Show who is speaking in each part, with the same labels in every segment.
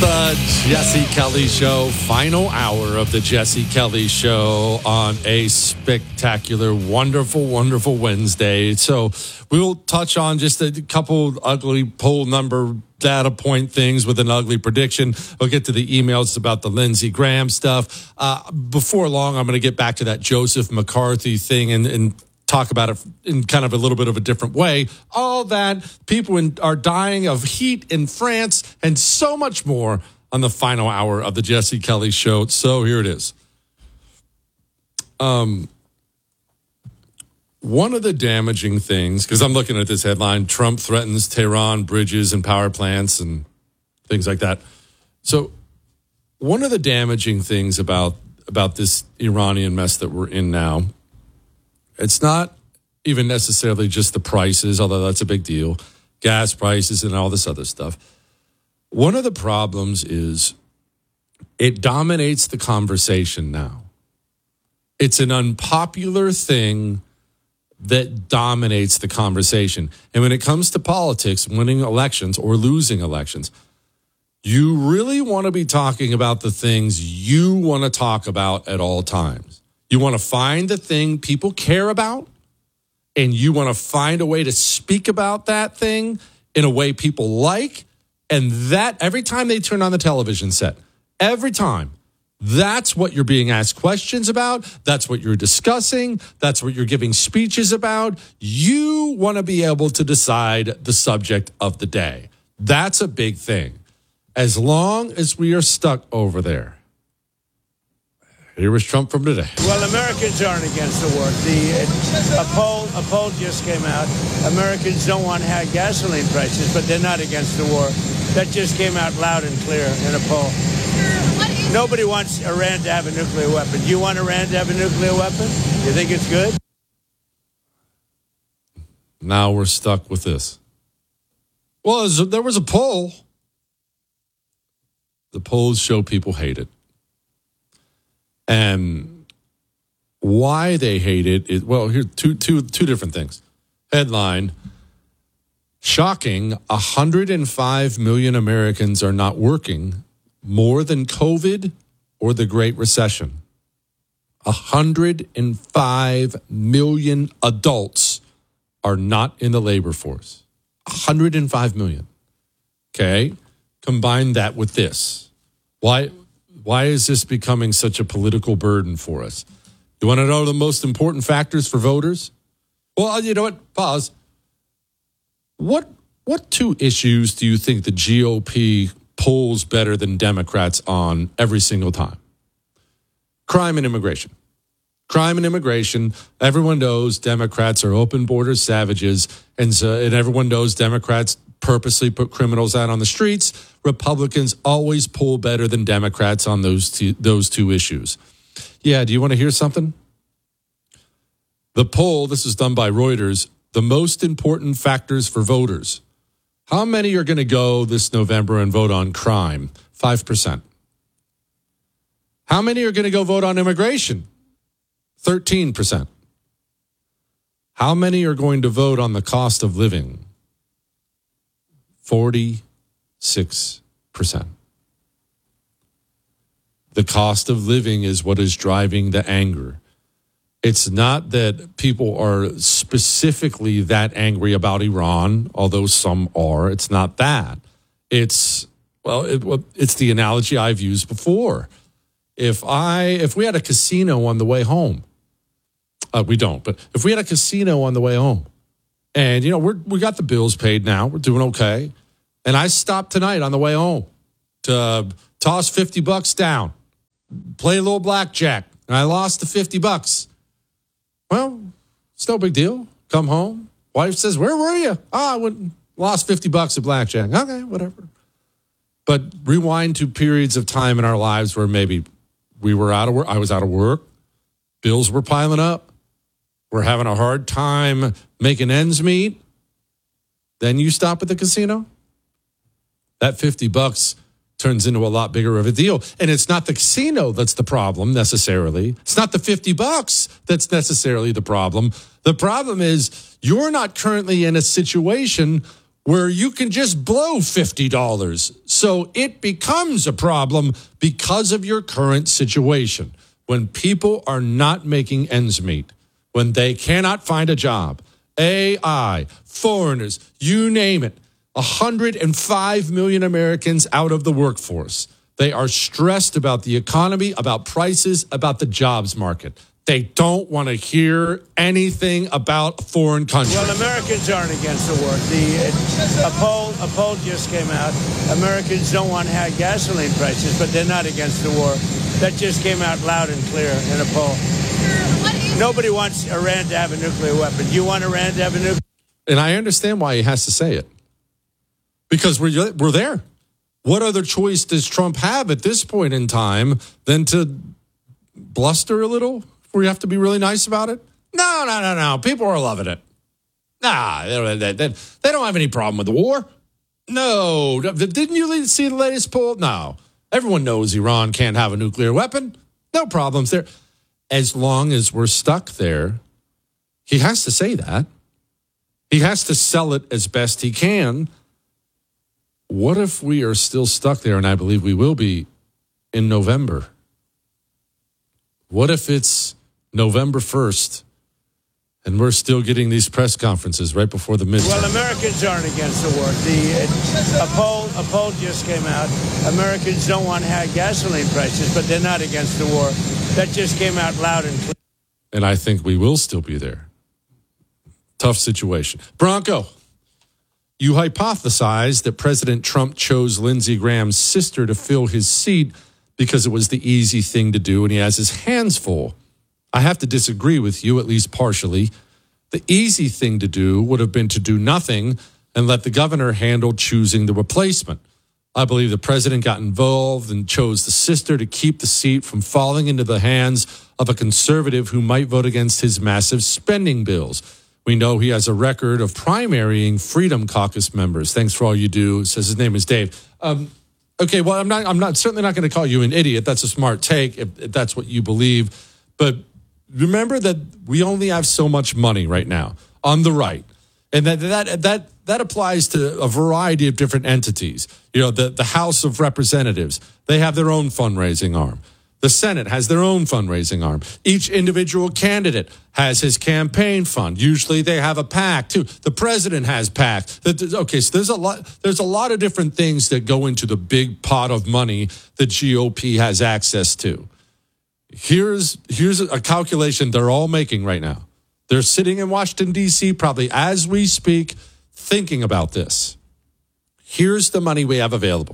Speaker 1: The Jesse Kelly Show, final hour of the Jesse Kelly Show on a spectacular, wonderful, wonderful Wednesday. So we will touch on just a couple ugly poll number data point things with an ugly prediction. We'll get to the emails about the Lindsey Graham stuff. Before long, I'm going to get back to that Joseph McCarthy thing and talk about it in kind of a little bit of a different way. All that, people are dying of heat in France, and so much more on the final hour of the Jesse Kelly Show. So here it is. One of the damaging things, because I'm looking at this headline, Trump threatens Tehran bridges and power plants and things like that. So one of the damaging things about this Iranian mess that we're in now, it's not even necessarily just the prices, although that's a big deal, gas prices and all this other stuff. One of the problems is it dominates the conversation now. It's an unpopular thing that dominates the conversation. And when it comes to politics, winning elections or losing elections, you really want to be talking about the things you want to talk about at all times. You want to find the thing people care about, and you want to find a way to speak about that thing in a way people like. And that every time they turn on the television set, every time, that's what you're being asked questions about. That's what you're discussing. That's what you're giving speeches about. You want to be able to decide the subject of the day. That's a big thing. As long as we are stuck over there. Here was Trump from today.
Speaker 2: Well, Americans aren't against the war. A poll just came out. Americans don't want high gasoline prices, but they're not against the war. That just came out loud and clear in a poll. Nobody wants Iran to have a nuclear weapon. Do you want Iran to have a nuclear weapon? You think it's good?
Speaker 1: Now we're stuck with this. Well, there was a poll. The polls show people hate it. And why they hate it is, well, here two different things. Headline, shocking, 105 million Americans are not working more than COVID or the Great Recession. 105 million adults are not in the labor force. 105 million. Okay? Combine that with this. Why is this becoming such a political burden for us? You want to know the most important factors for voters? Well, you know what? Pause. What two issues do you think the GOP polls better than Democrats on every single time? Crime and immigration. Crime and immigration. Everyone knows Democrats are open border savages, and everyone knows Democrats purposely put criminals out on the streets. Republicans always poll better than Democrats on those two issues. Yeah, do you want to hear something? The poll, this is done by Reuters, the most important factors for voters. How many are going to go this November and vote on crime? 5%. How many are going to go vote on immigration? 13%. How many are going to vote on the cost of living? 46%. The cost of living is what is driving the anger. It's not that people are specifically that angry about Iran, although some are. It's not that. It's the analogy I've used before. If we had a casino on the way home, we don't, but if we had a casino on the way home, and we got the bills paid now, we're doing okay, and I stopped tonight on the way home to toss $50 down, play a little blackjack, and I lost the $50. Well, it's no big deal. Come home. Wife says, "Where were you?" I lost $50 at blackjack. Okay, whatever. But rewind to periods of time in our lives where maybe we were out of work. I was out of work. Bills were piling up. We're having a hard time making ends meet. Then you stop at the casino. That $50 turns into a lot bigger of a deal. And it's not the casino that's the problem necessarily. It's not the $50 that's necessarily the problem. The problem is you're not currently in a situation where you can just blow $50. So it becomes a problem because of your current situation. When people are not making ends meet, when they cannot find a job, AI, foreigners, you name it, 105 million Americans out of the workforce. They are stressed about the economy, about prices, about the jobs market. They don't want to hear anything about foreign countries.
Speaker 2: Well, Americans aren't against the war. A poll just came out. Americans don't want high gasoline prices, but they're not against the war. That just came out loud and clear in a poll. Nobody wants Iran to have a nuclear weapon. You want Iran to have a nuclear weapon?
Speaker 1: And I understand why he has to say it. Because we're there. What other choice does Trump have at this point in time than to bluster a little? Where you have to be really nice about it? No. People are loving it. They don't have any problem with the war. No. Didn't you see the latest poll? No. Everyone knows Iran can't have a nuclear weapon. No problems there. As long as we're stuck there, he has to say that. He has to sell it as best he can. What if we are still stuck there, and I believe we will be, in November? What if it's November 1st, and we're still getting these press conferences right before the midterm?
Speaker 2: Well, Americans aren't against the war. A poll just came out. Americans don't want high gasoline prices, but they're not against the war. That just came out loud and clear.
Speaker 1: And I think we will still be there. Tough situation. Bronco, you hypothesized that President Trump chose Lindsey Graham's sister to fill his seat because it was the easy thing to do, and he has his hands full. I have to disagree with you, at least partially. The easy thing to do would have been to do nothing and let the governor handle choosing the replacement. I believe the president got involved and chose the sister to keep the seat from falling into the hands of a conservative who might vote against his massive spending bills. We know he has a record of primarying Freedom Caucus members. Thanks for all you do. Says his name is Dave. Okay, well, I'm certainly not going to call you an idiot. That's a smart take if that's what you believe. But remember that we only have so much money right now on the right. And that applies to a variety of different entities. You know, the House of Representatives, they have their own fundraising arm. The Senate has their own fundraising arm. Each individual candidate has his campaign fund. Usually they have a PAC too. The president has PAC. Okay, so there's a lot of different things that go into the big pot of money the GOP has access to. Here's a calculation they're all making right now. They're sitting in Washington, D.C., probably as we speak, thinking about this. Here's the money we have available.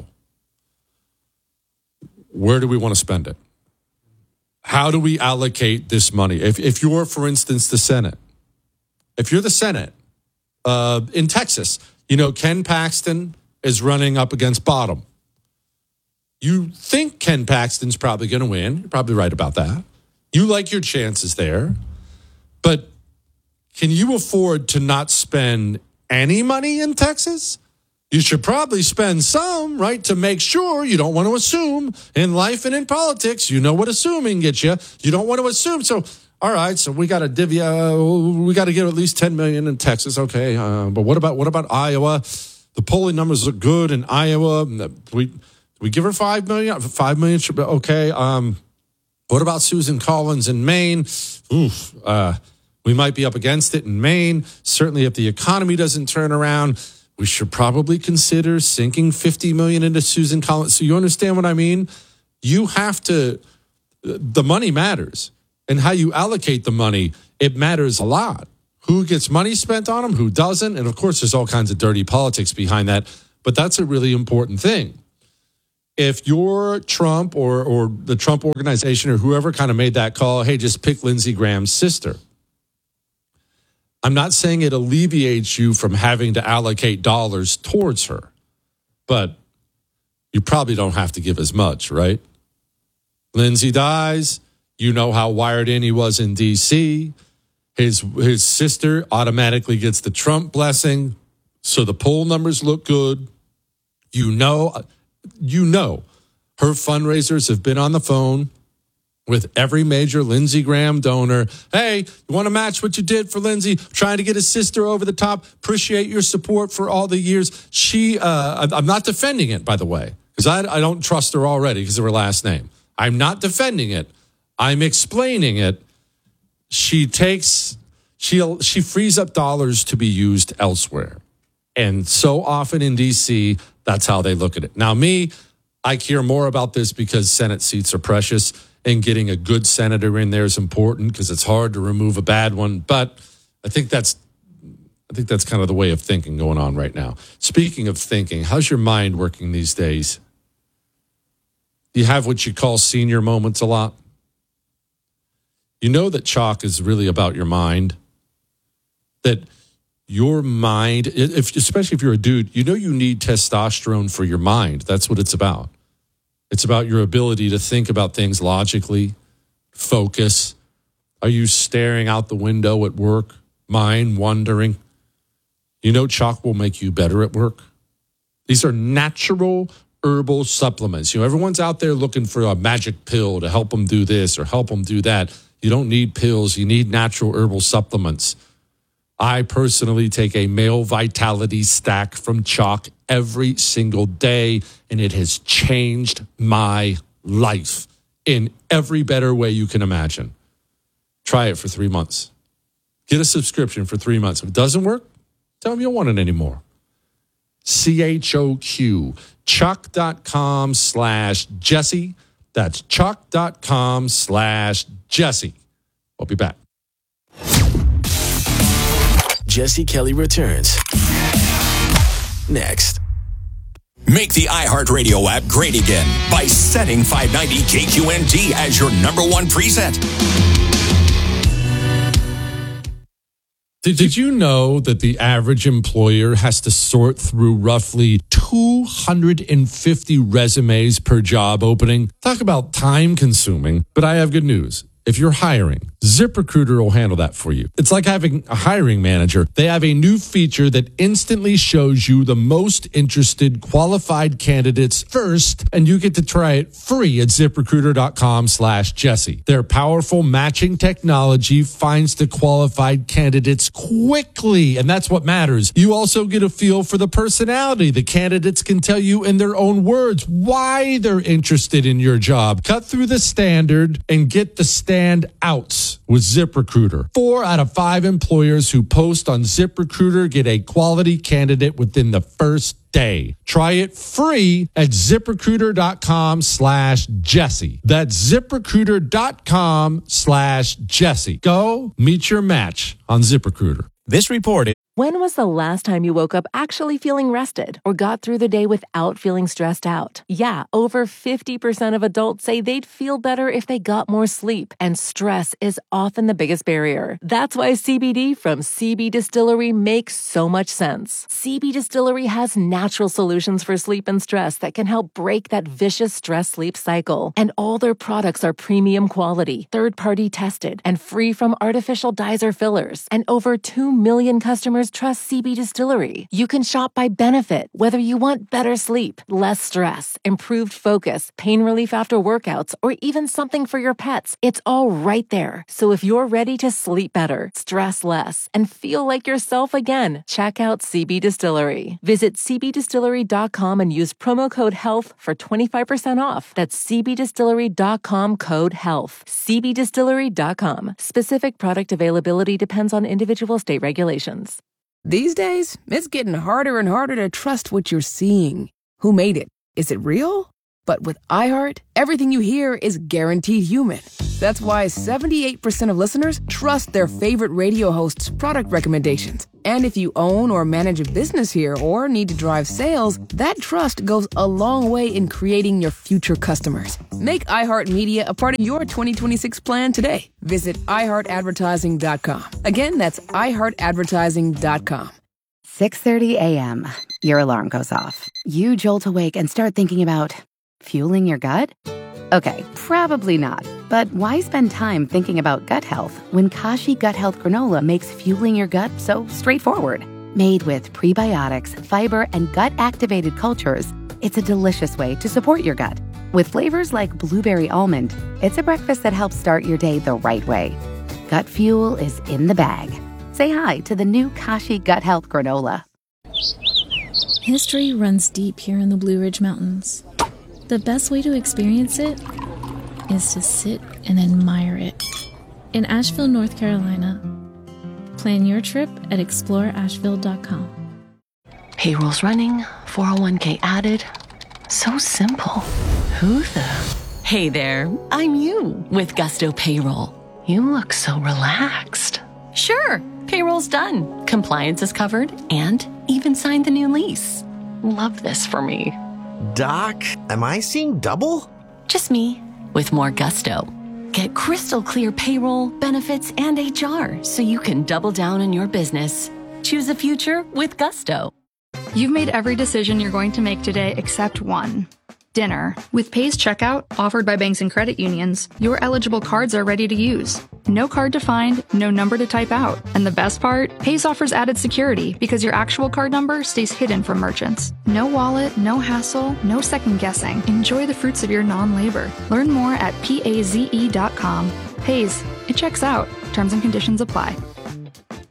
Speaker 1: Where do we want to spend it? How do we allocate this money? If you're, for instance, the Senate, if you're the Senate in Texas, you know, Ken Paxton is running up against Bottom. You think Ken Paxton's probably going to win. You're probably right about that. You like your chances there. But can you afford to not spend any money in Texas? You should probably spend some, right, to make sure. You don't want to assume in life and in politics. You know what assuming gets you. You don't want to assume. So, all right, so we got to divvy. We got to get at least $10 million in Texas. Okay, but what about Iowa? The polling numbers look good in Iowa. We give her $5 million. $5 million should be okay. What about Susan Collins in Maine? We might be up against it in Maine. Certainly, if the economy doesn't turn around, we should probably consider sinking $50 million into Susan Collins. So you understand what I mean? You have to, the money matters. And how you allocate the money, it matters a lot. Who gets money spent on them, who doesn't. And of course, there's all kinds of dirty politics behind that. But that's a really important thing. If you're Trump or the Trump organization or whoever kind of made that call, hey, just pick Lindsey Graham's sister. I'm not saying it alleviates you from having to allocate dollars towards her, but you probably don't have to give as much, right? Lindsey dies. You know how wired in he was in D.C. His sister automatically gets the Trump blessing, so the poll numbers look good. You know, her fundraisers have been on the phone with every major Lindsey Graham donor. Hey, you want to match what you did for Lindsey? Trying to get his sister over the top. Appreciate your support for all the years. I'm not defending it, by the way, because I don't trust her already because of her last name. I'm not defending it. I'm explaining it. She frees up dollars to be used elsewhere. And so often in D.C., that's how they look at it. Now, I care more about this because Senate seats are precious. And getting a good senator in there is important because it's hard to remove a bad one. But I think that's kind of the way of thinking going on right now. Speaking of thinking, how's your mind working these days? Do you have what you call senior moments a lot? You know that chalk is really about your mind. That your mind, especially if you're a dude, you need testosterone for your mind. That's what it's about. It's about your ability to think about things logically, focus. Are you staring out the window at work, mind wandering? Chalk will make you better at work. These are natural herbal supplements. Everyone's out there looking for a magic pill to help them do this or help them do that. You don't need pills. You need natural herbal supplements. I personally take a male vitality stack from Chalk every single day, and it has changed my life in every better way you can imagine. Try it for 3 months. Get a subscription for 3 months. If it doesn't work, tell them you don't want it anymore. CHOQ, chalk.com/Jesse. That's chalk.com/Jesse. We'll be back.
Speaker 3: Jesse Kelly returns next.
Speaker 4: Make the iHeartRadio app great again by setting 590 KQNT as your number one preset.
Speaker 1: Did you know that the average employer has to sort through roughly 250 resumes per job opening? Talk about time consuming, but I have good news. If you're hiring, ZipRecruiter will handle that for you. It's like having a hiring manager. They have a new feature that instantly shows you the most interested qualified candidates first, and you get to try it free at ZipRecruiter.com/Jesse. Their powerful matching technology finds the qualified candidates quickly, and that's what matters. You also get a feel for the personality. The candidates can tell you in their own words why they're interested in your job. Cut through the standard and get the standouts with ZipRecruiter. 4 out of 5 employers who post on ZipRecruiter get a quality candidate within the first day. Try it free at ZipRecruiter.com/Jesse. That's ZipRecruiter.com/Jesse. Go meet your match on ZipRecruiter.
Speaker 3: This report.
Speaker 5: When was the last time you woke up actually feeling rested or got through the day without feeling stressed out? Yeah, over 50% of adults say they'd feel better if they got more sleep, and stress is often the biggest barrier. That's why CBD from CB Distillery makes so much sense. CB Distillery has natural solutions for sleep and stress that can help break that vicious stress-sleep cycle. And all their products are premium quality, third-party tested, and free from artificial dyes or fillers. And over 2 million customers trust CB Distillery. You can shop by benefit, whether you want better sleep, less stress, improved focus, pain relief after workouts, or even something for your pets. It's all right there. So if you're ready to sleep better, stress less, and feel like yourself again, check out CB Distillery. Visit cbdistillery.com and use promo code HEALTH for 25% off. That's cbdistillery.com code HEALTH. cbdistillery.com. Specific product availability depends on individual state regulations.
Speaker 6: These days, it's getting harder and harder to trust what you're seeing. Who made it? Is it real? But with iHeart, everything you hear is guaranteed human. That's why 78% of listeners trust their favorite radio host's product recommendations. And if you own or manage a business here or need to drive sales, that trust goes a long way in creating your future customers. Make iHeartMedia a part of your 2026 plan today. Visit iHeartAdvertising.com. Again, that's iHeartAdvertising.com.
Speaker 7: 6:30 a.m. Your alarm goes off. You jolt awake and start thinking about fueling your gut? Okay, probably not. But why spend time thinking about gut health when Kashi Gut Health Granola makes fueling your gut so straightforward? Made with prebiotics, fiber, and gut-activated cultures, it's a delicious way to support your gut. With flavors like blueberry almond, it's a breakfast that helps start your day the right way. Gut Fuel is in the bag. Say hi to the new Kashi Gut Health Granola.
Speaker 8: History runs deep here in the Blue Ridge Mountains. The best way to experience it is to sit and admire it. In Asheville, North Carolina. Plan your trip at exploreasheville.com.
Speaker 9: Payroll's running, 401k added. So simple. Who the? Hey there, I'm you with Gusto Payroll. You look so relaxed. Sure, payroll's done. Compliance is covered and even signed the new lease. Love this for me.
Speaker 10: Doc, am I seeing double?
Speaker 9: Just me with more gusto. Get crystal clear payroll, benefits, and HR so you can double down on your business. Choose a future with Gusto.
Speaker 11: You've made every decision you're going to make today except one. Dinner. With Pays Checkout, offered by banks and credit unions, your eligible cards are ready to use. No card to find, no number to type out. And the best part? Pays offers added security because your actual card number stays hidden from merchants. No wallet, no hassle, no second guessing. Enjoy the fruits of your non-labor. Learn more at PAZE.com. Pays. It checks out. Terms and conditions apply.